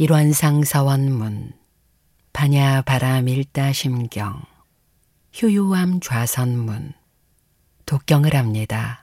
일원상 서원문, 반야 바람 일다 심경, 효요함 좌선문, 독경을 합니다.